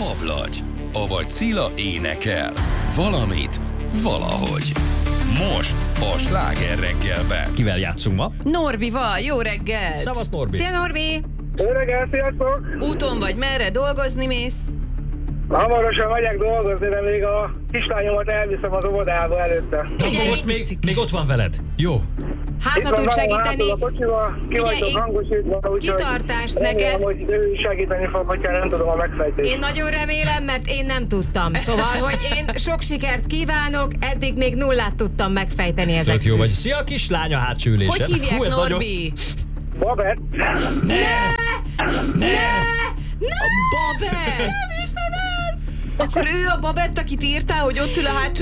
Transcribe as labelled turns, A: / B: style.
A: hablagy, avagy Cilla énekel. Valamit, valahogy. Most a Sláger reggelben.
B: Kivel játszunk ma?
C: Norbival, jó reggel!
B: Szavasz, Norbi!
D: Szia, Norbi!
E: Jó reggelt, sziasztok!
C: Úton vagy, merre dolgozni mész?
E: Hamarosan megyek dolgozni, de még a kislányomat elviszem az óvodába előtte.
B: Akkor most még ott van veled. Jó.
D: Hát, ha tud segíteni,
E: A kocsival, ki
D: Figyelj,
E: vagytok hangosítva, úgyhogy
D: kitartást
E: remélem,
D: neked.
E: hogy ő is segíteni fog, hogyha nem tudom a megfejtést.
D: Én nagyon remélem, mert én nem tudtam. Szóval, hogy én sok sikert kívánok, eddig még nullát tudtam megfejteni ezek.
B: Tök jó vagy. Szia, kislány a hátsó ülésen.
C: Hogy hívják,
B: ez
C: Norbi?
E: Babett!
B: Ne!
C: A Babett! Nem hiszem el! Akkor ő a Babett, akit írtál, hogy ott ül a hátsó